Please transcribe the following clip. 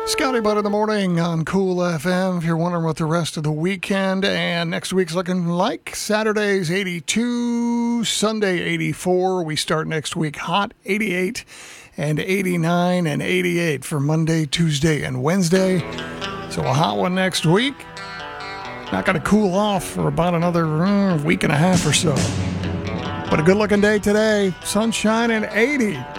Scotty Butt in the morning on Cool FM. If you're wondering what the rest of the weekend and next week's looking like, Saturday's 82, Sunday 84. We start next week hot, 88 and 89 and 88 for Monday, Tuesday, and Wednesday. So a hot one next week. Not going to cool off for about another week and a half or so. But a good-looking day today. Sunshine and 80.